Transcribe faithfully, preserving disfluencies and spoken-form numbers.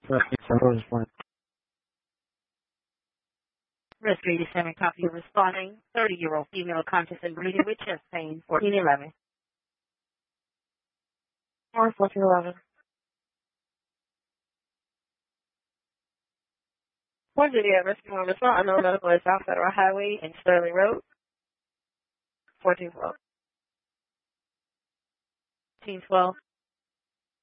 Rescue eighty-seven copy responding. thirty-year-old female conscious and breathing with chest pain. fourteen eleven. Or fourteen eleven. One video rescue on respond unknown medical is South Federal Highway and Sterling Road. fourteen twelve. fourteen twelve.